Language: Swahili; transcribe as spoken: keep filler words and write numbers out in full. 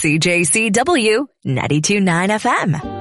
C J C W ninety-two point nine F M.